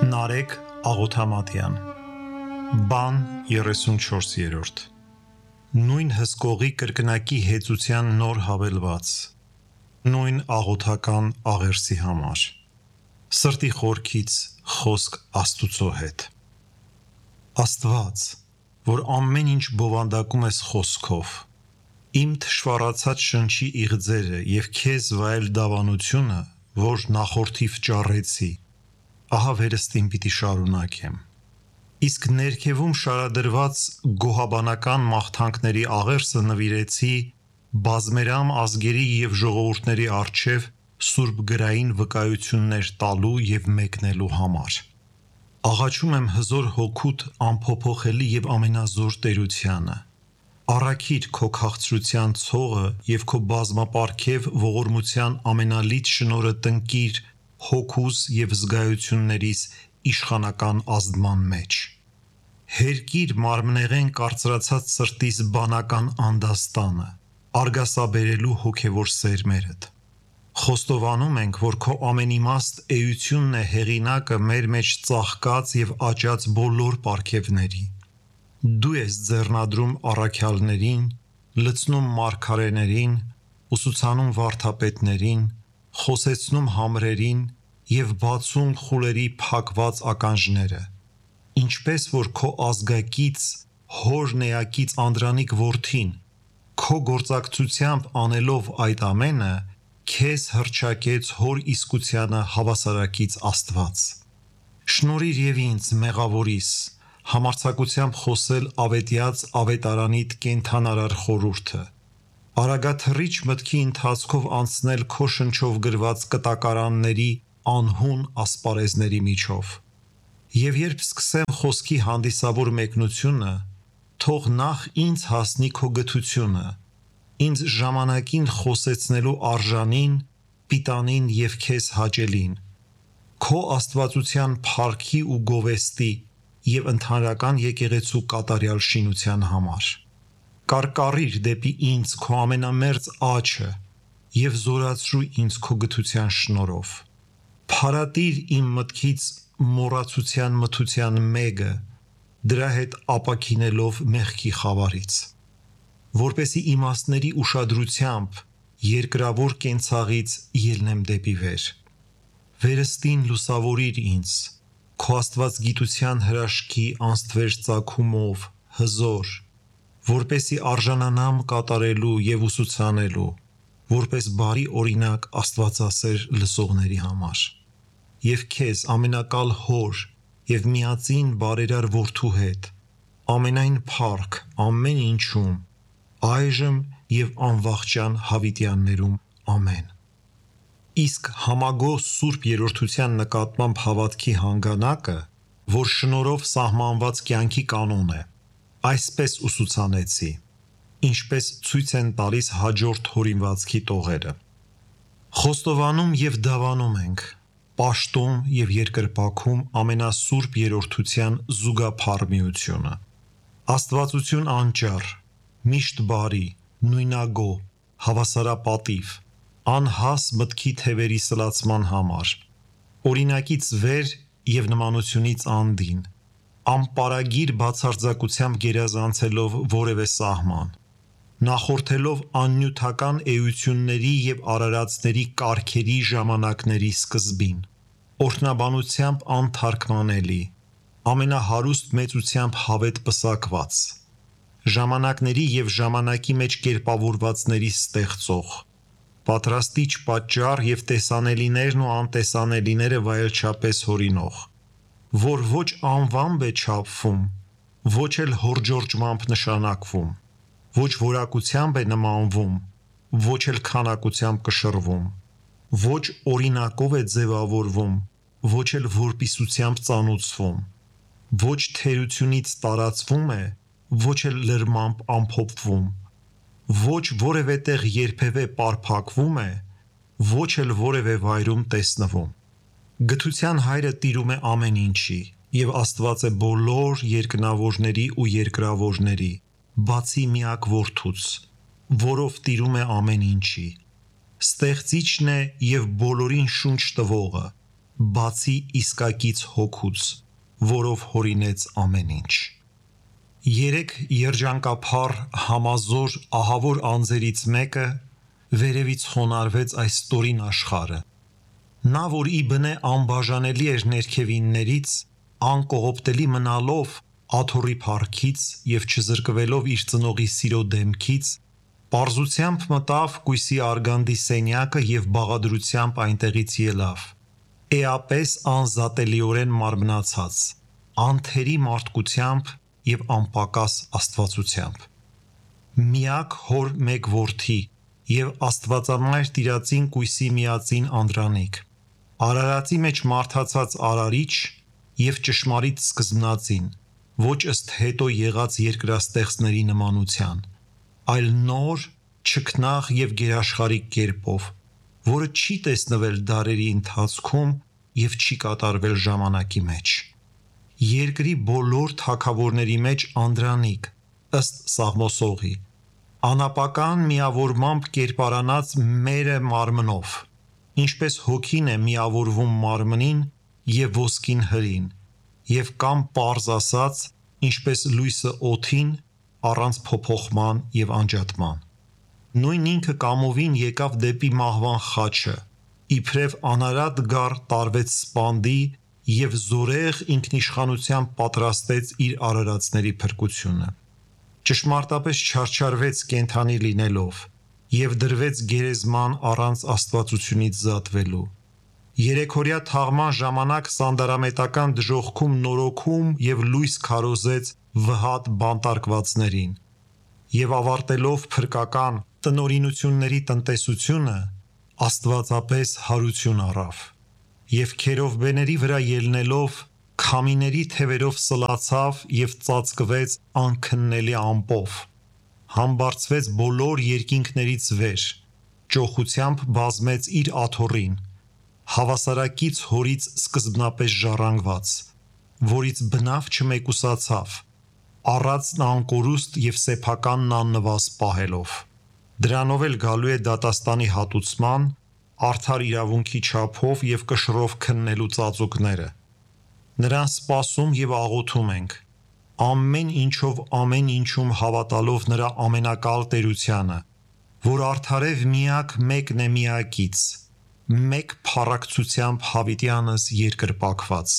Նարեկ Աղոթամատյան Բան 34-րդ Նույն հսկողի կրկնակի հեծության նոր հավելված Նույն աղոթական աղերսի համար Սրտի խորքից խոսք Աստուծո հետ Աստված, որ ամեն ինչ բովանդակում ես խոսքով Իմ թշվառացած շնչի իղձերը և քեզ վայել դավանությունը, որ նախորդիվ ճառեցի Ահա վերստին պիտի շարունակեմ Իսկ ներքևում շարադրված գոհաբանական մաղթանքների աղերսը նվիրեցի բազմերամ ազգերի և ժողովուրդների առջև սուրբ գրային վկայություններ տալու և մեկնելու համար Աղաչում եմ հզոր հոգուդ անփոփոխելի և ամենազոր տերությանը Առաքիր քո քաղցրության ցողը և քո բազմապարգև ողորմության ամենալից շնորհը տնկիր հոգուս և զգայություններիս իշխանական ազդման մեջ Հերկիր մարմնեղեն կարծրացած սրտիս բանական անդաստանը արգասաբերելու հոգևոր սերմերդ Խոստովանում ենք, որ քո ամենիմաստ էությունն է հեղինակը մեր մեջ ծաղկած և աճած բոլոր պարգևների Դու ես ձեռնադրում առաքյալներին, լցնում մարգարեներին, ուսուցանում վարդապետներին, խոսեցնում համրերին և բացում խուլերի փակված ականջները Ինչպես որ քո ազգակից, հոր նեակից անդրանիկ որդին, քո գործակցությամբ անելով այդ ամենը, քեզ հռչակեց հոր իսկությանը հավասարակից Աստված Շնորհիր և ինձ, մեղավորիս, համարձակությամբ խոսել ավետյաց ավետարանիդ կենդանարար խորհուրդը Արագաթռիչ մտքի ընթացքով անցնել քո շնչով գրված կտակարանների անհուն ասպարեզների միջով Եվ երբ սկսեմ խոսքի հանդիսավոր մեկնությունը, թող նախ ինձ հասնի քո գթությունը, ինձ ժամանակին խոսեցնելու արժանին, պիտանին և քեզ հաճելին, քո աստվածության փառքի ու գովեստի և ընդհանրական եկեղեցու կատարյալ շինության համար Կարկառիր դեպի ինձ քո ամենամերձ աջը և զորացրու ինձ քո գթության շնորհով Փարատիր իմ մտքից մոռացության մթության մեգը, դրա հետ ապաքինելով մեղքի խավարից Որպեսզի իմաստների ուշադրությամբ երկրավոր կենցաղից ելնեմ դեպի վեր Վերստին լուսավորիր ինձ, քո աստվածգիտության հրաշքի անստվեր ծագումով, հզոր, որպեսզի արժանանամ կատարելու և ուսուցանելու, որպես բարի օրինակ աստվածասեր լսողների համար Եվ քեզ ամենակալ հոր և միածին բարերար որդու հետ, ամենայն փառք ամեն ինչում, այժմ և անվախճան հավիտյաններում, ամեն Իսկ համագոհ սուրբ երրորդության նկատմամբ հավատքի հանգանակը, որ շնորհով սահմանված կյանքի կանոն է, այսպես ուսուցանեցի, ինչպես ցույց են տալիս հաջորդ հորինվածքի տողերը Խոստովանում և դավանում ենք, պաշտում և երկրպագում ամենասուրբ երրորդության զուգափառ միությունը Աստվածություն անճառ, միշտ բարի, նույնագոհ, հավասարապատիվ, անհաս մտքի թևերի սլացման համար, օրինակից վեր և նմանությունից անդին, անպարագիր բացարձակությամբ գերազանցելով որևէ սահման, նախորդելով աննյութական էությունների և արարածների կարգերի ժամանակների սկզբին, օրհնաբանությամբ անթարգմանելի, ամենահարուստ մեծությամբ հավետ պսակված, ժամանակների և ժամանակի մեջ կերպավորվածների ստեղծող, պատրաստիչ պատճառ և տեսանելիներն ու անտեսանելիները վայելչապես հորինող, որ ոչ անվամբ է չափվում, ոչ էլ հորդորջմամբ նշանակվում, ոչ որակությամբ է նմանվում, ոչ էլ քանակությամբ կշռվում, ոչ օրինակով է ձևավորվում, ոչ էլ որպիսությամբ ծանուցվում, ոչ թերությունից տարածվում է, ոչ էլ լրմամբ ամփոփվում, ոչ որևէ տեղ երբևէ պարփակվում է, ոչ էլ որևէ վայրում տեսնվում Գթության հայրը տիրում է ամեն ինչի և Աստված է բոլոր երկնավորների ու երկրավորների, բացի միակ որդուց, որով տիրում է ամեն ինչի Ստեղծիչն է և բոլորին շունչ տվողը, բացի իսկակից հոգուց, որով հորինեց ամեն ինչ։ 3 երջանկափառ, համազոր, ահավոր անձերից մեկը վերևից խոնարհվեց այս ստորին աշխարհը։ Նա, որ ի բնե անբաժանելի էր ներքևիններից, անկողոպտելի մնալով աթոռի փառքից եւ չզրկվելով իր ծնողի սիրո դեմքից, պարզությամբ մտավ կույսի արգանդի սենյակը եւ բաղադրությամբ այնտեղից ելավ, էապես անզատելիորեն մարմնացած, անթերի մարդկությամբ եւ անպակաս աստվածությամբ։ Միակ հոր մեկ որդի եւ Աստվածամայր տիրածին կույսի միածին Անդրանիկ, Արարածի մեջ մարդացած Արարիչ եւ ճշմարիտ սկզբնածին, ոչ ըստ հետո եղած երկրաստեղծների նմանության, այլ նոր, չքնաղ եւ գերաշխարհիկ կերպով, որը չի տեսնվել դարերի ընթացքում եւ չի կատարվել ժամանակի մեջ։ Երկրի բոլոր թագավորների մեջ Անդրանիկ, ըստ Սաղմոսողի, անապական միավորմամբ կերպարանած մերը մարմնով, ինչպես հոգին է միավորվում մարմնին եւ ոսկին հրին, եւ կամ պարզ ասած, ինչպես լույսը օդին, առանց փոփոխման եւ անջատման։ Նույն ինքը կամովին եկավ դեպի մահվան խաչը, իբրև անարատ գառ տարվեց սպանդի եւ զորեղ ինքնիշխանությամբ պատրաստեց իր արարածների փրկությունը։ Ճշմարտապես չարչարվեց կենթանի լինելով եւ դրվեց գերեզման առանց աստվածությունից զատվելու։ Երեքորյա թաղման ժամանակ սանդարամետական դժոխքում նորոգում եւ լույս քարոզեց վհատ բանտարկվածներին եւ ավարտելով փրկական տնօրինությունների տնտեսությունը աստվածապես հարություն առավ եւ քերովբեների վրա ելնելով քամիների թևերով սլացավ եւ ծածկվեց անքննելի ամպով, համբարձվեց բոլոր երկինքներից վեր, ճոխությամբ բազմեց իր աթոռին, հավասարակից հորից սկզբնապես ժառանգված, որից բնավ չմեկուսացավ, առածն անկորուստ եւ սեփականն աննվազ պահելով։ Դրանով էլ գալու է դատաստանի հատուցման, արդար իրավունքի չափով եւ կշռով քննելու ծածուկները։ Նրան սպասում եւ աղոթում ենք, ամեն ինչով ամեն ինչում հավատալով նրա ամենակալ տերությանը, որ արդարև միակ մեկն է միակից, մեկ փառակցությամբ հավիտյանս երկրպագված։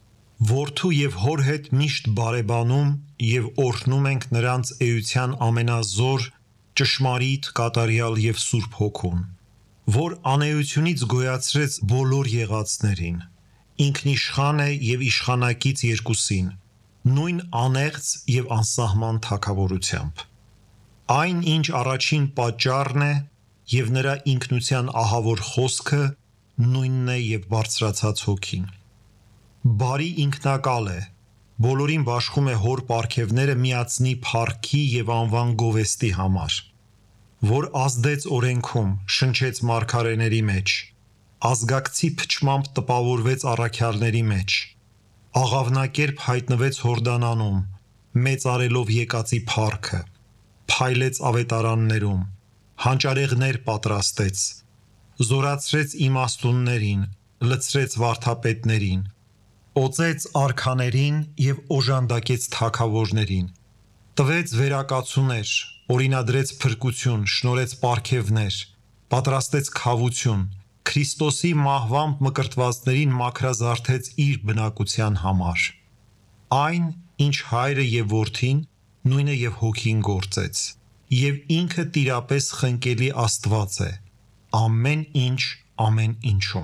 Որդու եւ հոր հետ միշտ բարեբանում եւ օրհնում ենք նրանց էության ամենազոր, ճշմարիտ, կատարյալ եւ սուրբ հոգուն, որ անեությունից գոյացրեց բոլոր եղածներին, ինքնիշխան է եւ իշխանակից երկուսին, նույն անեղծ եւ անսահման թագավորությամբ։ Այն, ինչ առաջին պատճառն է եւ նրա ինքնության ահավոր խոսքը, նույնն է եւ բարձրացած հոգին։ Բարի ինքնակալ է, բոլորին բաշխում է հոր պարգևները միացնի փառքի եւ անվան գովեստի համար, որ ազդեց օրենքում, շնչեց մարգարեների մեջ, ազգակցի փչմամբ տպավորվեց առաքյալների մեջ, աղավնակերպ հայտնվեց Հորդանանում, մեծարելով եկածի փառքը, փայլեց ավետարաններում, հանճարեղներ պատրաստեց, զորացրեց իմաստուններին, լցրեց վարդապետներին, օծեց արքաներին եւ օժանդակեց թագավորներին, տվեց վերակացուներ, օրինադրեց փրկություն, շնորհեց պարգևներ, պատրաստեց քավություն, Քրիստոսի մահվամբ մկրտվածներին մաքրազարդեց իր բնակության համար։ Այն, ինչ հայրը եւ որդին, նույնը եւ հոգին գործեց, եւ ինքը տիրապես խնկելի Աստված է, ամեն ինչ ամեն ինչում։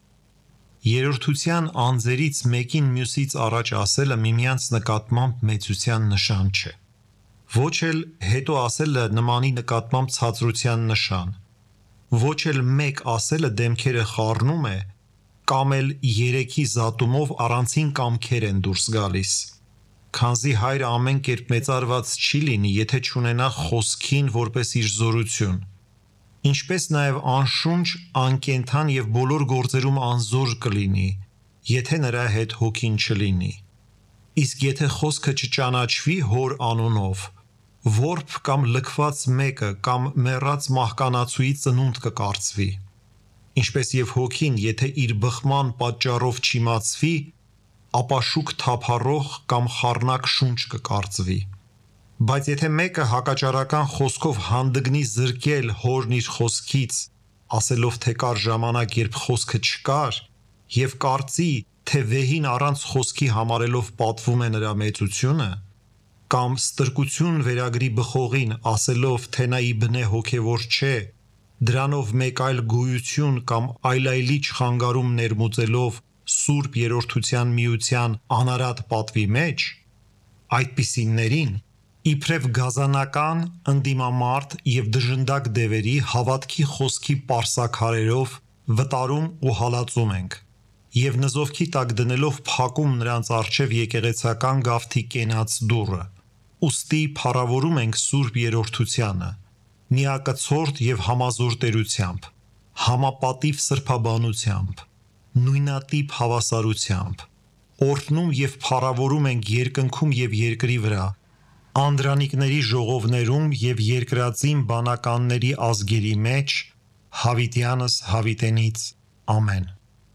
Երրորդության անձերից մեկին մյուսից առաջ ասելը միմյանց նկատմամբ մեծության նշան չէ։ Ոչ էլ հետո ասելը նմանի նկատմամբ ցածրության նշան։ Ոչ էլ մեկ ասելը դեմքերը խառնում է, կամ էլ երեքի զատումով առանցին կամքեր են դուրս գալիս։ Քանզի հայրը ամեն կերպ մեծարված չի լինի, եթե չունենա խոսքին որպես իր զորություն, ինչպես նաև անշունչ, անկենդան եւ բոլոր գործերում անզոր կլինի, եթե նրա հետ հոգին չլինի։ Իսկ եթե խոսքը չճանաչվի հոր անունով, որբ կամ լքված մեկը կամ մեռած մահկանացուի ծնունդ կկարծվի։ Ինչպես եւ հոգին, եթե իր բխման պատճառով չիմացվի, ապա շուք թափառող կամ խառնակ շունչ կկարծվի։ Բայց եթե մեկը հակաճարական խոսքով հանդգնի զրկել հորն իր խոսքից, ասելով թե կար ժամանակ, երբ խոսքը չկար, եւ կարծի, թե վեհին առանց խոսքի համարելով պատվում է նրա մեծությունը, կամ ստրկություն վերագրի բխողին, ասելով թե նա ի բնե հոգևոր չէ, դրանով մեկ այլ գոյություն կամ այլայլիչ խանգարում ներմուծելով Սուրբ Երրորդության միության անարատ պատվի մեջ, այդպիսիներին իբրև գազանական, ընդդիմամարտ եւ դժնդակ դևերի հավատքի խոսքի պարսաքարերով վտարում ու հալածում ենք եւ նզովքի տակ դնելով փակում նրանց առջև եկեղեցական գավթի կենաց դուռը։ Ուստի փառավորում ենք Սուրբ Երրորդությանը միակցորդ եւ համազոր տերությամբ, համապատիվ սրբաբանությամբ, նույնատիպ հավասարությամբ, օրհնում եւ փառավորում ենք երկնքում եւ երկրի վրա, անդրանիկների ժողովներում եւ երկրածին բանականների ազգերի մեջ, հավիտյանս հավիտենից, ամեն։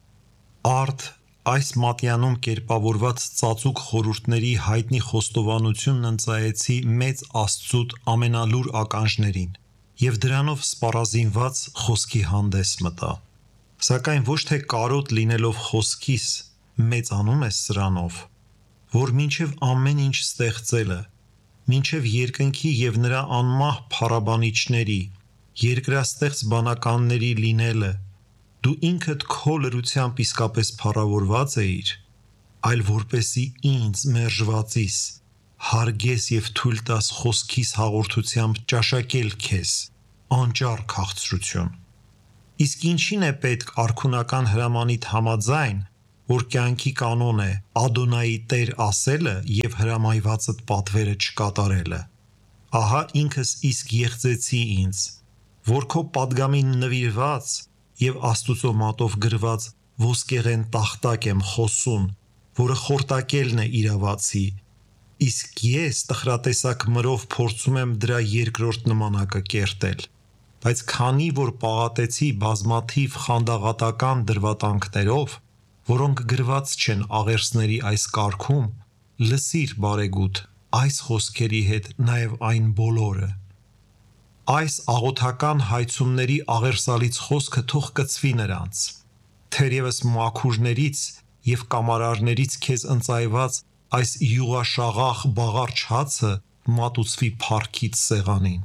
Արդ այս մատյանում կերպավորված ծածուկ խորհուրդների հայտնի խոստովանությունն ընծայեցի մեծ Աստծուտ ամենալուր ականջներին եւ դրանով սպառազինված խոսքի հանդես մտա։ Սակայն ոչ թե կարոտ լինելով խոսքիս մեծանում ես սրանով, որ մինչև ամեն ինչ ստեղծելը, մինչև երկնքի եւ նրա անմահ փառաբանիչների, երկրաստեղծ բանականների լինելը, դու ինքդ քո լրությամբ իսկապես փառավորված էիր, այլ որպեսի ինձ մերժվածիս հարգես եւ թույլ տաս խոսքիս հաղորդությամբ ճաշակել քեզ անճառ քաղցրություն։ Իսկ ինչին է պետք արքունական հրամանիդ համաձայն, որ կյանքի կանոն է Ադոնայի Տեր ասելը եւ հրամայվածդ պատվերը չկատարելը։ Ահա ինքս իսկ եղծեցի ինձ, որ քո падգամին նվիրված եւ Աստուծո մատով գրված ոսկեղեն տախտակ եմ խոսուն, որը խորտակելն է իրավացի, իսկ ես տխրատեսակ մրով փորձում եմ դրա երկրորդ նմանակը կերտել, բայց քանի որ պաղատեցի բազմաթիվ խանդաղատական դրվատանքներով, որոնք գրված չեն աղերսների այս կարգում, լսիր բարեգութ այս խոսքերի հետ նաև այն բոլորը։ Այս աղոթական հայցումների աղերսալից խոսքը թող կծվի նրանց, թերևս մաքուրներից եւ կամարարներից քեզ ընծայված այս յուղաշաղախ բաղարչ հացը մատուցվի փառքից սեղանին։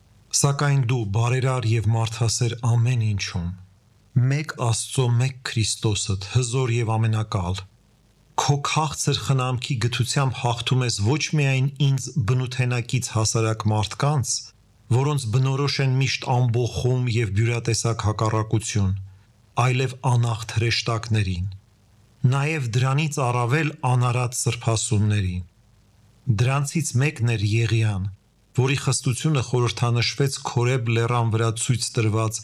Սակայն դու բարերար եւ մարդասեր ամեն ինչում, մեկ Աստծո մեկ Քրիստոսդ հզոր եւ ամենակալ, քո քաղցր խնամքի գթությամբ հաղթում ես ոչ միայն ինձ բնութենակից հասարակ մարդկանց, որոնց բնորոշ են միշտ ամբոխում եւ բյուրատեսակ հակառակություն, այլև անախտ հրեշտակներին, նաեւ դրանից առավել անարատ սրբասուններին։ Դրանցից մեկն էր Եղիան, որի խստությունը խորհրդանշվեց Քորեբ լեռան վրա ցույց տրված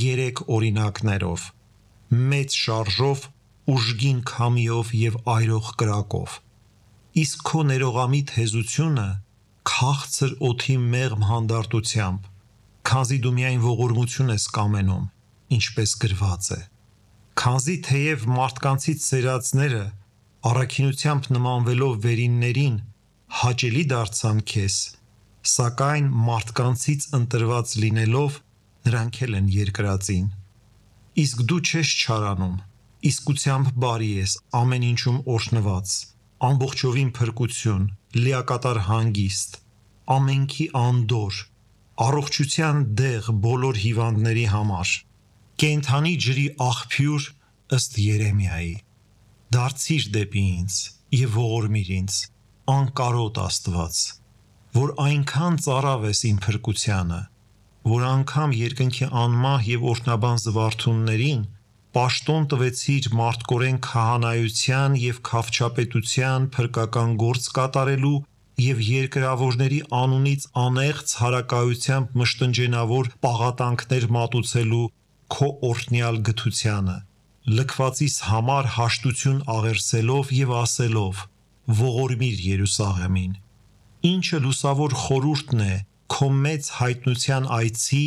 3 օրինակներով՝ մեծ շարժով, ուժգին քամիով եւ այրող կրակով։ Իսկ քո ներողամիտ հեզությունը քաղցր օդի մեղմ հանդարտությամբ, քանզի դու միայն ողորմություն ես կամենում, ինչպես գրված է։ Քանզի թեև մարդկանցից սերածները առաքինությամբ նմանվելով վերիններին հաճելի դարձան քեզ, սակայն մարդկանցից ընտրված լինելով նրանք էլ են երկրածին։ Իսկ դու չես չարանում, իսկությամբ բարի ես, ամեն ինչում օրհնված, ամբողջովին փրկություն, լիակատար հանգիստ, ամենքի անդոր, առողջության դեղ բոլոր հիվանդների համար, կենդանի ջրի աղբյուր ըստ Երեմիայի։ Դարձիր դեպի ինձ եւ ողորմիր ինձ, անկարոտ Աստված, որ այնքան ծարավ ես իմ փրկությանը, որ անգամ երկնքի անմահ եւ օրհնաբան զվարթուններին պաշտոն տվեցիր մարդկորեն քահանայության եւ քաղչապետության փրկական գործ կատարելու եւ երկրավորների անունից անեղծ հարակայությամբ մշտնջենավոր պաղատանքներ մատուցելու քո օրհնյալ գթությանը, լքվածիս համար հաշտություն աղերսելով եւ ասելով. ողորմիր Երուսաղեմին, ինչը լուսավոր խորհուրդն է քո մեծ հայտնության այցի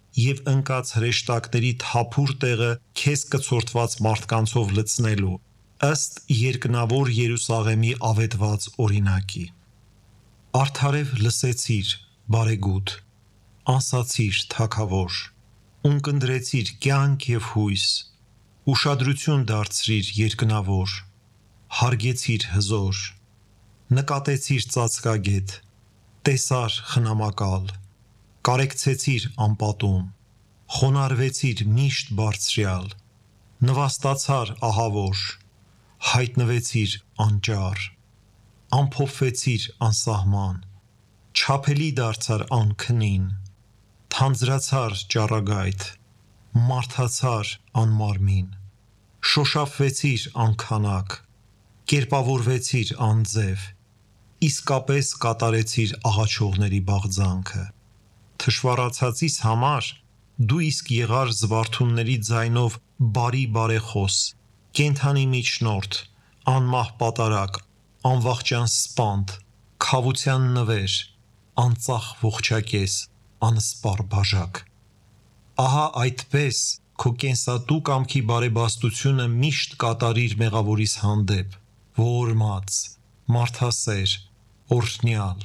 եւ ընկած հրեշտակների թափուր տեղը քեզ կցորդված մարդկանցով լցնելու, ըստ երկնավոր Երուսաղեմի ավետված օրինակի։ Արդարև լսեցիր, բարեգութ, անսացիր, թագավոր, ունկնդրեցիր կյանք եւ հույս, ուշադրություն դարձրիր երկնավոր, հարգեցիր հզոր, նկատեցիր ծածկագետ, տեսար խնամակալ, կարեկցեցիր անպատում, խոնարհվեցիր միշտ բարձրյալ, նվաստացար ահավոր, հայտնվեցիր անճար, ամփոփվեցիր անսահման, չափելի դարձար անքնին, թանձրացար ճառագայթ, մարդացար անմարմին, շոշափվեցիր անքանակ, կերպավորվեցիր անձև, իսկապես կատարեցիր աղաչողների բաղձանքը, թշվառացածիս համար դու իսկ եղար զվարթունների ձայնով բարի բարեխոս, կենդանի միջնորդ, անմահ պատարակ, անվախճան սպանդ, քավության նվեր, անծախ ողջակես, անսպառ բաժակ։ Ահա այդպես քո կենսատու կամքի բարեբաստությունը միշտ կատարիր մեղավորիս հանդեպ, ողորմած, մարդասեր, օրհնյալ,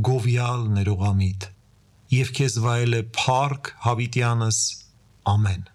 գովյալ ներողամիտ, եւ քեզ վայել է փառք հավիտյանս, ամեն։